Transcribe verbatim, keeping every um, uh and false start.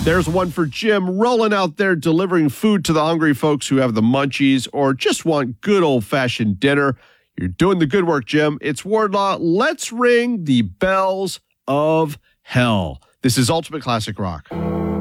There's one for Jim, rolling out there delivering food to the hungry folks who have the munchies or just want good old-fashioned dinner. You're doing the good work, Jim. It's Wardlaw. Let's ring the bells of hell. This is Ultimate Classic Rock.